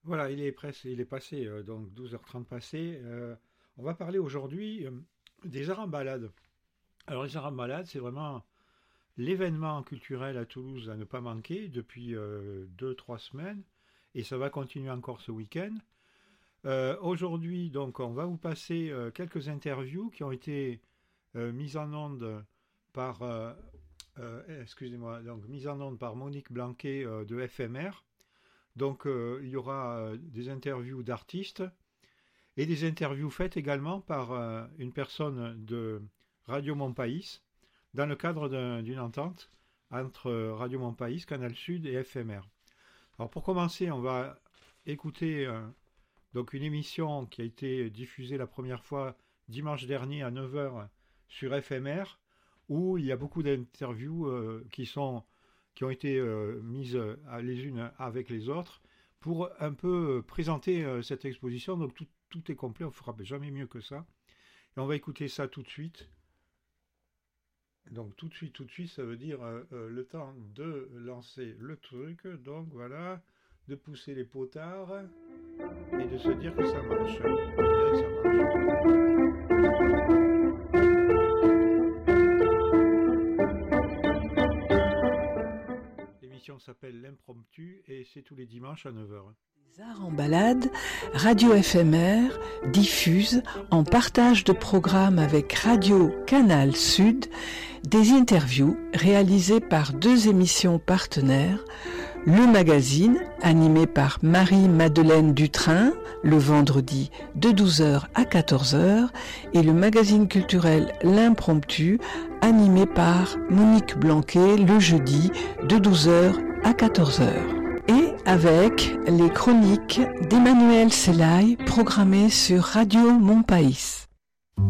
Voilà, il est passé, donc 12h30 passé. On va parler aujourd'hui des arts en balade. Alors les arts en balade, c'est vraiment l'événement culturel à Toulouse à ne pas manquer depuis 2-3 semaines. Et ça va continuer encore ce week-end. Aujourd'hui, donc, on va vous passer quelques interviews qui ont été mises en onde par, excusez-moi, donc mises en onde par Monique Blanquet de FMR. Donc, il y aura des interviews d'artistes et des interviews faites également par une personne de Radio Montpaïs dans le cadre d'une entente entre Radio Montpaïs, Canal Sud et FMR. Alors, pour commencer, on va écouter donc une émission qui a été diffusée la première fois dimanche dernier à 9h sur FMR, où il y a beaucoup d'interviews qui ont été mises les unes avec les autres pour un peu présenter cette exposition. Donc tout est complet, on ne fera jamais mieux que ça. Et on va écouter ça tout de suite. Donc tout de suite, ça veut dire le temps de lancer le truc. Donc voilà, de pousser les potards et de se dire que ça marche. On dirait que ça marche. L'émission s'appelle L'Impromptu et c'est tous les dimanches à 9h. Les arts en balade, Radio FMR diffuse en partage de programmes avec Radio Canal Sud des interviews réalisées par 2 émissions partenaires. Le magazine, animé par Marie-Madeleine Dutrin, le vendredi de 12h à 14h, et le magazine culturel L'Impromptu, animé par Monique Blanquet, le jeudi de 12h à 14h. Et avec les chroniques d'Emmanuel Sellaï, programmées sur Radio Montpaïs.